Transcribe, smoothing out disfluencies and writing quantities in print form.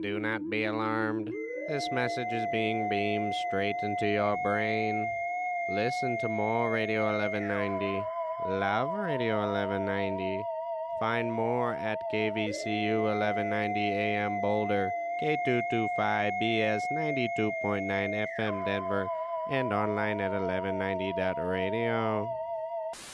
Do not be alarmed. This message is being beamed straight into your brain. Listen to more Radio 1190. Love Radio 1190. Find more at KVCU 1190 AM Boulder, K225BS 92.9 FM Denver, and online at 1190.radio.